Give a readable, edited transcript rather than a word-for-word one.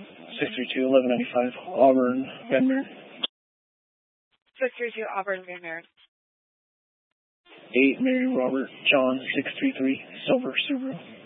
632-1195 Auburn, Van Buren. 632 Auburn, Van Buren. 8 Mary Robert John 633 Silver Subaru.